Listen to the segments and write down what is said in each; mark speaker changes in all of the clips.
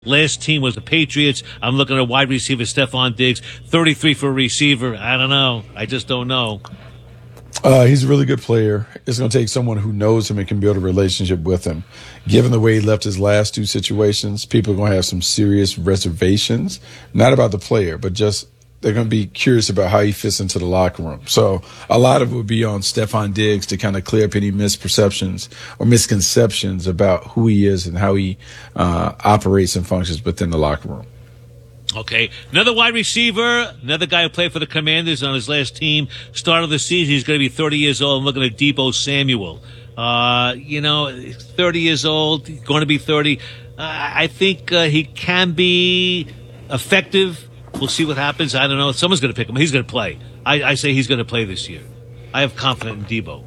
Speaker 1: Last team was the Patriots. I'm looking at wide receiver Stephon Diggs, 33 for a receiver. I don't know. I just don't know.
Speaker 2: He's a really good player. It's going to take someone who knows him and can build a relationship with him. Given the way he left his last two situations, people are going to have some serious reservations, not about the player, but just they're going to be curious about how he fits into the locker room. So a lot of it will be on Stephon Diggs to kind of clear up any misperceptions or misconceptions about who he is and how he operates and functions within the locker room.
Speaker 1: Okay, another wide receiver, another guy who played for the Commanders on his last team. Start of the season, he's going to be 30 years old. I'm looking at Deebo Samuel. 30 years old, going to be 30. I think he can be effective. We'll see what happens. I don't know. Someone's going to pick him. He's going to play. I say he's going to play this year. I have confidence in Deebo.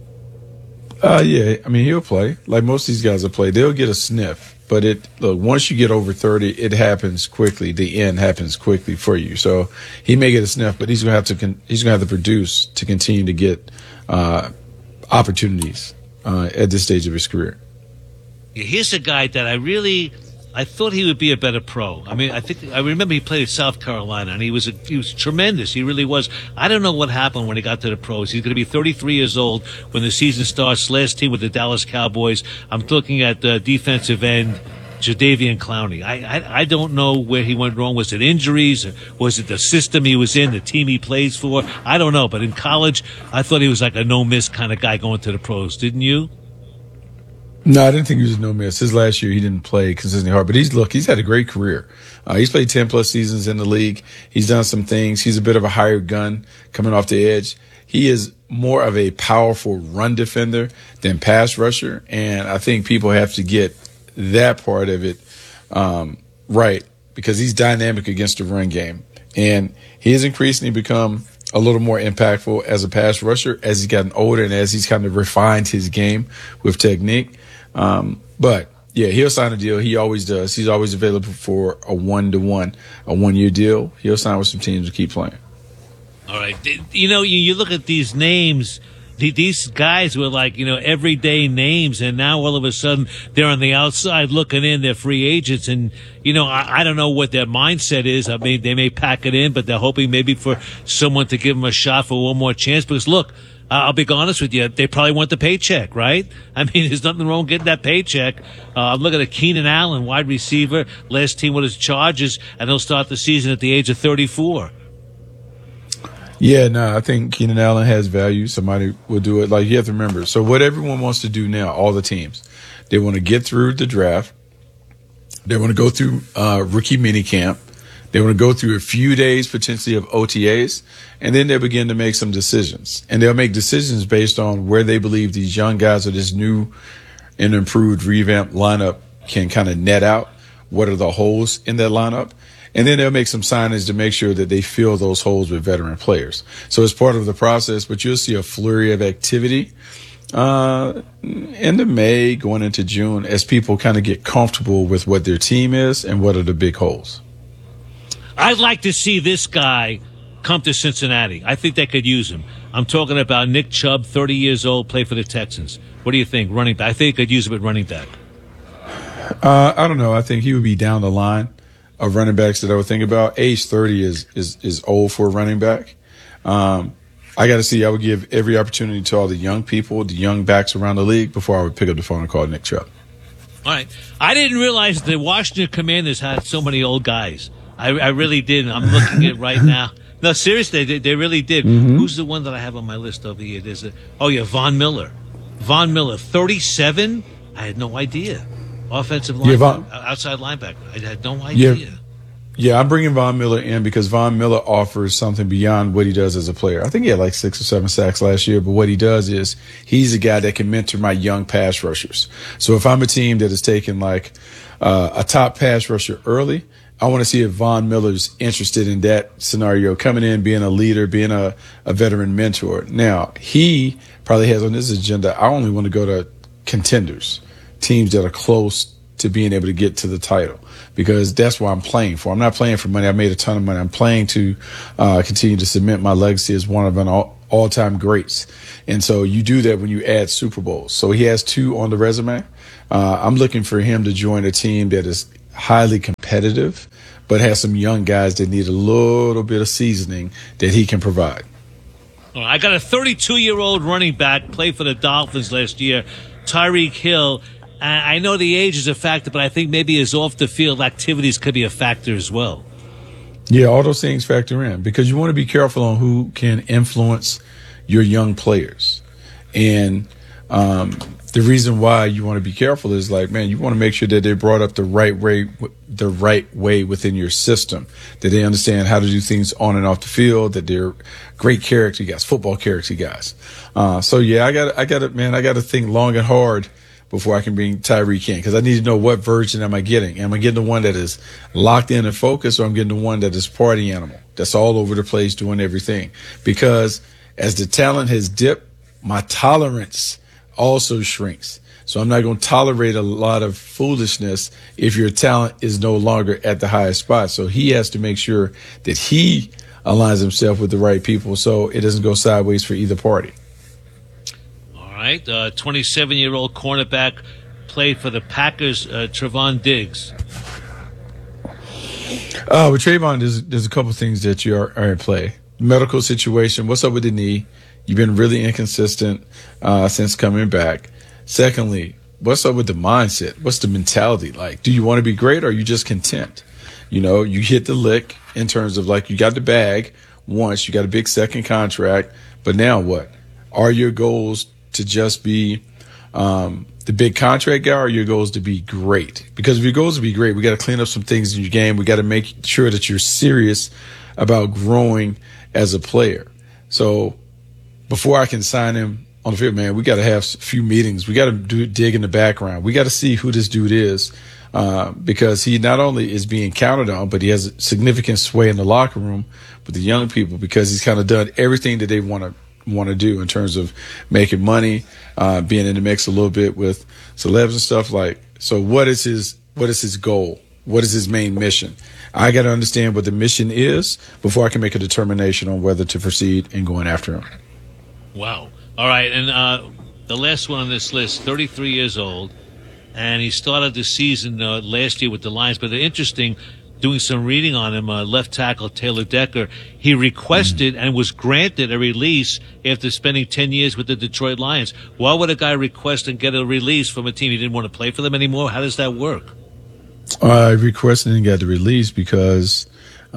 Speaker 2: Yeah, I mean, he'll play. Like most of these guys will play. They'll get a sniff. But once you get over 30, it happens quickly. The end happens quickly for you. So he may get a sniff, but he's going to have to produce to continue to get opportunities at this stage of his career.
Speaker 1: Here's a guy that I thought he would be a better pro. I mean, I remember he played at South Carolina, and he was tremendous. He really was. I don't know what happened when he got to the pros. He's going to be 33 years old when the season starts. Last team with the Dallas Cowboys. I'm looking at defensive end Jadeveon Clowney. I don't know where he went wrong. Was it injuries? Or was it the system he was in, the team he plays for? I don't know. But in college, I thought he was like a no-miss kind of guy going to the pros. Didn't you?
Speaker 2: No, I didn't think he was a no-miss. His last year, he didn't play consistently hard. But he's had a great career. He's played 10-plus seasons in the league. He's done some things. He's a bit of a hired gun coming off the edge. He is more of a powerful run defender than pass rusher. And I think people have to get that part of it right because he's dynamic against the run game. And he has increasingly become a little more impactful as a pass rusher as he's gotten older and as he's kind of refined his game with technique. But yeah, he'll sign a deal. He always does. He's always available for a 1-year deal. He'll sign with some teams to keep playing.
Speaker 1: All right. You look at these names, these guys were like, everyday names. And now all of a sudden they're on the outside looking in. They're free agents. And, I don't know what their mindset is. I mean, they may pack it in, but they're hoping maybe for someone to give them a shot for one more chance. Because look, I'll be honest with you. They probably want the paycheck, right? I mean, there's nothing wrong getting that paycheck. I'm looking at Keenan Allen, wide receiver, last team with his Chargers, and he'll start the season at the age of 34.
Speaker 2: Yeah, no, I think Keenan Allen has value. Somebody will do it. Like, you have to remember. So what everyone wants to do now, all the teams, they want to get through the draft. They want to go through rookie minicamp. They want to go through a few days potentially of OTAs, and then they'll begin to make some decisions. And they'll make decisions based on where they believe these young guys or this new and improved revamped lineup can kind of net out. What are the holes in that lineup? And then they'll make some signings to make sure that they fill those holes with veteran players. So it's part of the process, but you'll see a flurry of activity into May, going into June, as people kind of get comfortable with what their team is and what are the big holes.
Speaker 1: I'd like to see this guy come to Cincinnati. I think they could use him. I'm talking about Nick Chubb, 30 years old, play for the Texans. What do you think? Running back. I think they could use him at running back.
Speaker 2: I don't know. I think he would be down the line of running backs that I would think about. Age 30 is old for a running back. I got to see. I would give every opportunity to all the young people, the young backs around the league before I would pick up the phone and call Nick Chubb.
Speaker 1: All right. I didn't realize the Washington Commanders had so many old guys. I really didn't. I'm looking at it right now. No, seriously, they really did. Mm-hmm. Who's the one that I have on my list over here? Von Miller. Von Miller, 37? I had no idea. Offensive linebacker, outside linebacker. I had no idea.
Speaker 2: Yeah, I'm bringing Von Miller in because Von Miller offers something beyond what he does as a player. I think he had like 6 or 7 sacks last year, but what he does is he's a guy that can mentor my young pass rushers. So if I'm a team that is taking like a top pass rusher early, I want to see if Von Miller's interested in that scenario, coming in, being a leader, being a veteran mentor. Now, he probably has on his agenda, I only want to go to contenders, teams that are close to being able to get to the title, because that's what I'm playing for. I'm not playing for money. I made a ton of money. I'm playing to continue to cement my legacy as one of an all-time greats. And so you do that when you add Super Bowls. So he has 2 on the resume. I'm looking for him to join a team that is highly competitive, but has some young guys that need a little bit of seasoning that he can provide.
Speaker 1: I got a 32-year-old running back, played for the Dolphins last year, Tyreek Hill. I know the age is a factor, but I think maybe his off-the-field activities could be a factor as well.
Speaker 2: Yeah, all those things factor in because you want to be careful on who can influence your young players. And the reason why you want to be careful is like, man, you want to make sure that they're brought up the right way within your system, that they understand how to do things on and off the field, that they're great character guys, football character guys. So yeah, I got to think long and hard before I can bring Tyreek in because I need to know what version am I getting. Am I getting the one that is locked in and focused, or I'm getting the one that is party animal, that's all over the place doing everything? Because as the talent has dipped, my tolerance also shrinks. So I'm not going to tolerate a lot of foolishness if your talent is no longer at the highest spot. So he has to make sure that he aligns himself with the right people so it doesn't go sideways for either party.
Speaker 1: All right. 27-year-old cornerback played for the Packers, Trevon Diggs.
Speaker 2: With Trayvon, there's a couple things that are in play. Medical situation. What's up with the knee? You've been really inconsistent since coming back. Secondly, what's up with the mindset? What's the mentality like? Do you want to be great or are you just content? You know, you hit the lick in terms of like you got the bag once, you got a big second contract, but now what? Are your goals to just be the big contract guy, or are your goals to be great? Because if your goals to be great, we got to clean up some things in your game. We got to make sure that you're serious about growing as a player. So before I can sign him on the field, man, we got to have a few meetings. We got to dig in the background. We got to see who this dude is because he not only is being counted on, but he has a significant sway in the locker room with the young people because he's kind of done everything that they want to do in terms of making money, being in the mix a little bit with celebs and stuff like. So what is his goal? What is his main mission? I got to understand what the mission is before I can make a determination on whether to proceed in going after him.
Speaker 1: Wow. All right. And the last one on this list, 33 years old, and he started the season last year with the Lions. But interesting, doing some reading on him, left tackle Taylor Decker, he requested and was granted a release after spending 10 years with the Detroit Lions. Why would a guy request and get a release from a team he didn't want to play for them anymore? How does that work?
Speaker 2: I requested and got the release because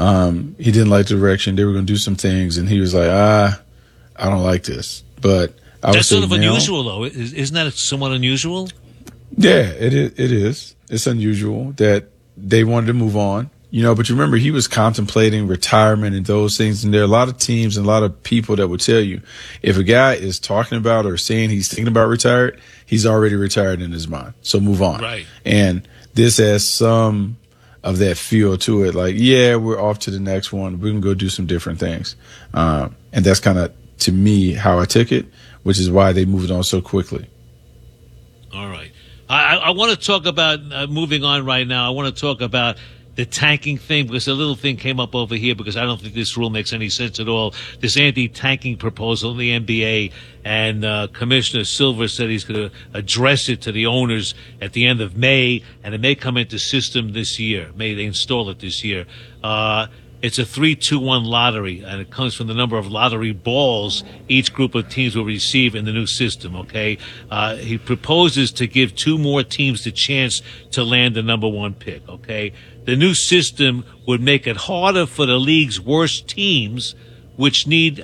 Speaker 2: he didn't like the direction. They were going to do some things, and he was like, I don't like this. But I
Speaker 1: that's sort of unusual, though. Isn't that somewhat unusual?
Speaker 2: Yeah, it is. It's unusual that they wanted to move on. You know, but you remember he was contemplating retirement and those things. And there are a lot of teams and a lot of people that would tell you if a guy is talking about or saying he's thinking about retired, he's already retired in his mind. So move on.
Speaker 1: Right.
Speaker 2: And this has some of that feel to it. Like, yeah, we're off to the next one. We can go do some different things. And that's kind of, to me, how I took it, which is why they moved on so quickly.
Speaker 1: All right. I want to talk about moving on right now. I want to talk about the tanking thing because a little thing came up over here because I don't think this rule makes any sense at all. This anti-tanking proposal in the NBA, and Commissioner Silver said he's going to address it to the owners at the end of May, and it may come into system this year. May they install it this year. It's a 3-2-1 lottery, and it comes from the number of lottery balls each group of teams will receive in the new system, okay? He proposes to give two more teams the chance to land the number one pick, okay? The new system would make it harder for the league's worst teams, which need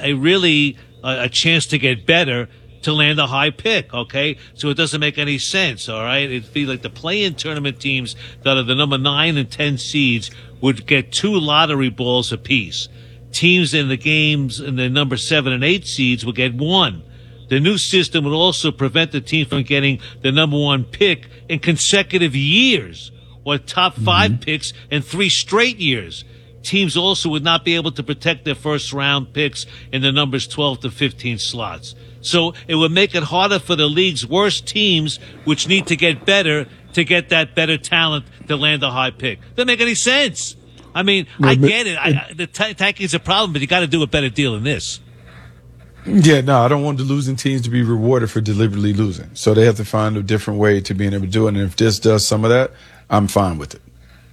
Speaker 1: a chance to get better, to land a high pick, okay? So it doesn't make any sense, all right? It'd be like the play-in tournament teams that are the number 9 and 10 seeds would get 2 lottery balls apiece. Teams in the games in the number 7 and 8 seeds would get 1. The new system would also prevent the team from getting the number 1 pick in consecutive years or top 5 picks in 3 straight years. Teams also would not be able to protect their first-round picks in the numbers 12 to 15 slots. So it would make it harder for the league's worst teams, which need to get better, to get that better talent to land a high pick. Doesn't make any sense. I mean, I get it. The tanking is a problem, but you got to do a better deal than this.
Speaker 2: Yeah, no, I don't want the losing teams to be rewarded for deliberately losing. So they have to find a different way to being able to do it. And if this does some of that, I'm fine with it.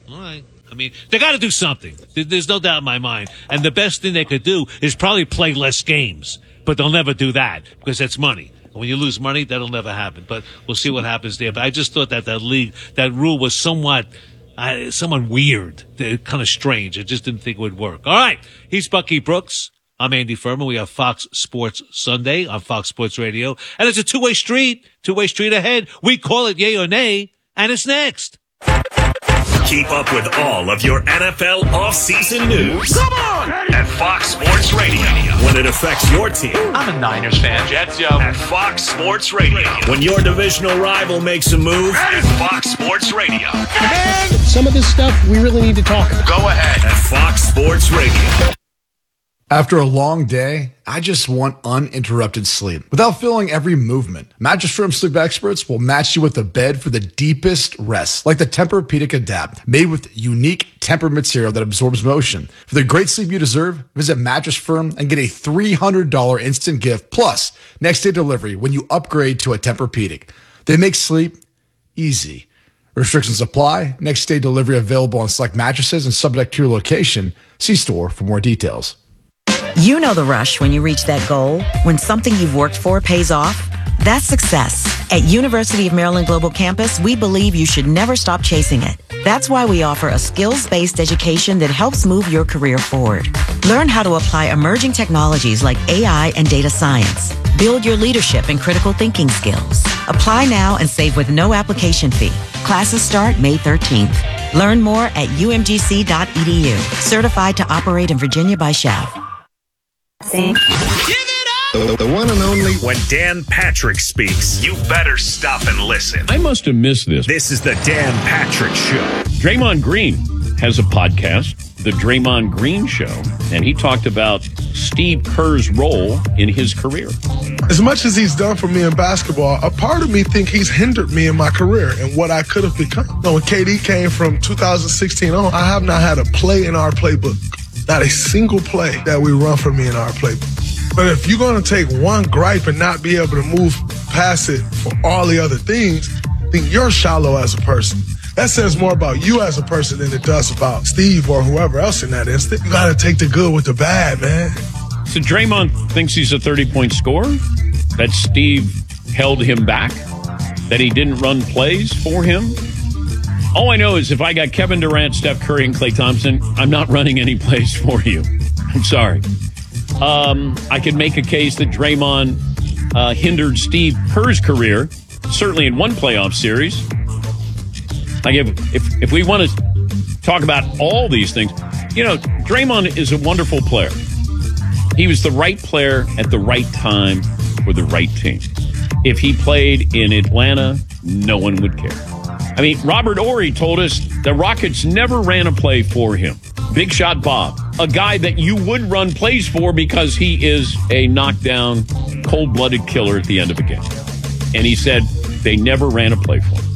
Speaker 1: All right. I mean, they got to do something. There's no doubt in my mind. And the best thing they could do is probably play less games. But they'll never do that because that's money. And when you lose money, that'll never happen. But we'll see what happens there. But I just thought that that rule was somewhat weird, kind of strange. I just didn't think it would work. All right. He's Bucky Brooks. I'm Andy Furman. We have Fox Sports Sunday on Fox Sports Radio. And it's a two-way street ahead. We call it yay or nay, and it's next.
Speaker 3: Keep up with all of your NFL offseason news. Come on! At Fox Sports Radio. When it affects your team.
Speaker 4: I'm a Niners fan. Jets, yo.
Speaker 3: At Fox Sports Radio. When your divisional rival makes a move. At Fox Sports Radio.
Speaker 5: Man, some of this stuff we really need to talk about.
Speaker 3: Go ahead. At Fox Sports Radio.
Speaker 6: After a long day, I just want uninterrupted sleep without feeling every movement. Mattress Firm sleep experts will match you with a bed for the deepest rest, like the Tempur-Pedic Adapt, made with unique Tempur material that absorbs motion. For the great sleep you deserve, visit Mattress Firm and get a $300 instant gift plus next day delivery when you upgrade to a Tempur-Pedic. They make sleep easy. Restrictions apply. Next day delivery available on select mattresses and subject to your location. See store for more details.
Speaker 7: You know the rush when you reach that goal, when something you've worked for pays off. That's success. At University of Maryland Global Campus, we believe you should never stop chasing it. That's why we offer a skills-based education that helps move your career forward. Learn how to apply emerging technologies like AI and data science. Build your leadership and critical thinking skills. Apply now and save with no application fee. Classes start May 13th. Learn more at umgc.edu. Certified to operate in Virginia by SCHEV.
Speaker 3: The one and only. When Dan Patrick speaks, you better stop and listen.
Speaker 8: I must have missed this.
Speaker 3: This is the Dan Patrick Show.
Speaker 8: Draymond Green has a podcast, The Draymond Green Show, and he talked about Steve Kerr's role in his career.
Speaker 9: As much as he's done for me in basketball, a part of me think he's hindered me in my career and what I could have become. When KD came from 2016 on, I have not had a play in our playbook. Not a single play that we run for me in our playbook. But if you're going to take one gripe and not be able to move past it for all the other things, then you're shallow as a person. That says more about you as a person than it does about Steve or whoever else in that instant. You got to take the good with the bad, man.
Speaker 8: So Draymond thinks he's a 30-point scorer, that Steve held him back, that he didn't run plays for him. All I know is if I got Kevin Durant, Steph Curry, and Klay Thompson, I'm not running any plays for you. I'm sorry. I could make a case that Draymond hindered Steve Kerr's career, certainly in one playoff series. Like if we want to talk about all these things, Draymond is a wonderful player. He was the right player at the right time for the right team. If he played in Atlanta, no one would care. I mean, Robert Horry told us the Rockets never ran a play for him. Big Shot Bob, a guy that you would run plays for because he is a knockdown, cold-blooded killer at the end of a game. And he said they never ran a play for him.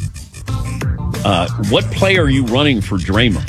Speaker 8: What play are you running for Draymond?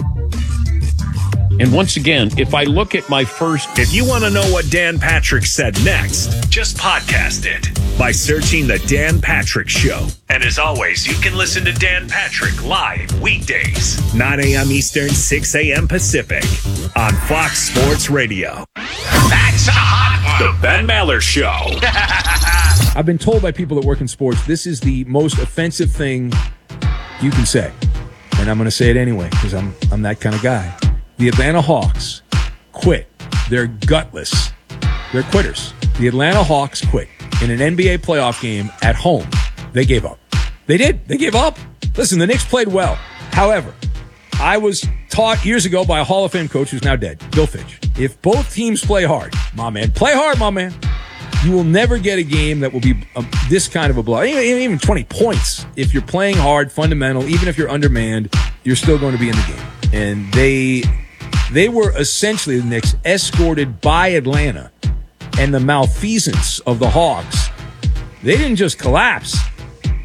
Speaker 8: And once again, if I look at my first...
Speaker 3: If you want to know what Dan Patrick said next, just podcast it by searching The Dan Patrick Show. And as always, you can listen to Dan Patrick live weekdays, 9 a.m. Eastern, 6 a.m. Pacific on Fox Sports Radio. That's a hot one. The Ben Maller Show.
Speaker 10: I've been told by people that work in sports, this is the most offensive thing you can say. And I'm going to say it anyway because I'm that kind of guy. The Atlanta Hawks quit. They're gutless. They're quitters. The Atlanta Hawks quit in an NBA playoff game at home. They gave up. They did. They gave up. Listen, the Knicks played well. However, I was taught years ago by a Hall of Fame coach who's now dead, Bill Fitch. If both teams play hard, my man, play hard, my man, you will never get a game that will be this kind of a blowout. Even 20 points. If you're playing hard, fundamental, even if you're undermanned, you're still going to be in the game. And they were essentially, the Knicks, escorted by Atlanta. And the malfeasance of the Hawks, they didn't just collapse.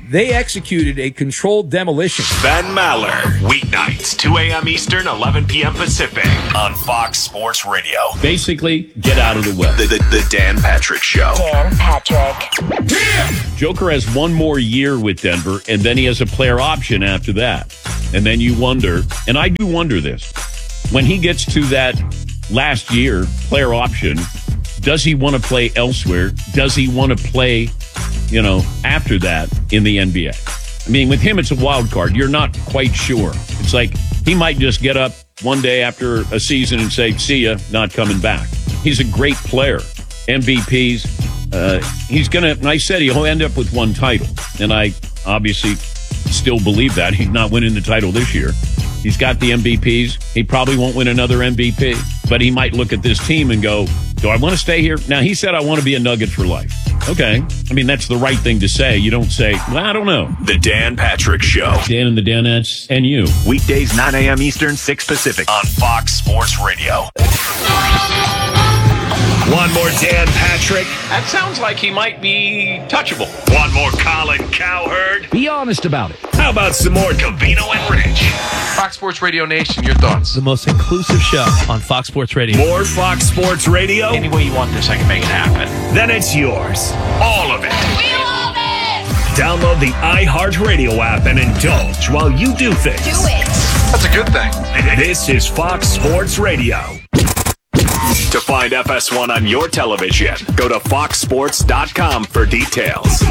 Speaker 10: They executed a controlled demolition.
Speaker 3: Ben Maller, weeknights, 2 a.m. Eastern, 11 p.m. Pacific, on Fox Sports Radio.
Speaker 8: Basically, get out of the way.
Speaker 3: The Dan Patrick Show.
Speaker 11: Dan Patrick.
Speaker 8: Joker has one more year with Denver, and then he has a player option after that. And then you wonder, and I do wonder this, when he gets to that last year player option, does he want to play elsewhere? Does he want to play, after that in the NBA? I mean, with him, it's a wild card. You're not quite sure. It's like he might just get up one day after a season and say, see ya, not coming back. He's a great player. MVPs. He's going to, I said he'll end up with one title. And I obviously still believe that. He's not winning the title this year. He's got the MVPs. He probably won't win another MVP, but he might look at this team and go, do I want to stay here? Now, he said, I want to be a Nugget for life. Okay. I mean, that's the right thing to say. You don't say, well, I don't know.
Speaker 3: The Dan Patrick Show.
Speaker 8: Dan and the Danettes and you.
Speaker 3: Weekdays, 9 a.m. Eastern, 6 Pacific, on Fox Sports Radio. One more Dan Patrick.
Speaker 8: That sounds like he might be touchable.
Speaker 3: One more Colin Cowherd.
Speaker 10: Be honest about it.
Speaker 3: How about some more Covino and Rich?
Speaker 4: Fox Sports Radio Nation, your thoughts?
Speaker 12: The most inclusive show on Fox Sports Radio.
Speaker 3: More Fox Sports Radio?
Speaker 4: Any way you want this, I can make it happen.
Speaker 3: Then it's yours. All of it.
Speaker 11: We love it!
Speaker 3: Download the iHeartRadio app and indulge while you do things.
Speaker 11: Do it!
Speaker 4: That's a good thing.
Speaker 3: This is Fox Sports Radio. To find FS1 on your television, go to foxsports.com for details.